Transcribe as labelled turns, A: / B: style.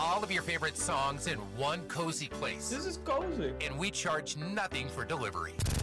A: all of your favorite songs in one cozy place.
B: This is cozy.
A: And we charge nothing for delivery.